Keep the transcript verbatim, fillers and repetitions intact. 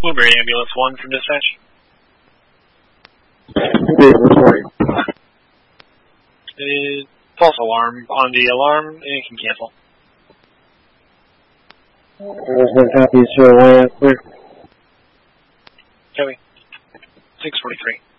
Blueberry Ambulance one from dispatch. Good report. Uh, false alarm on the alarm, and it can cancel. Uh, copy, zero one, clear. Copy. six forty-three.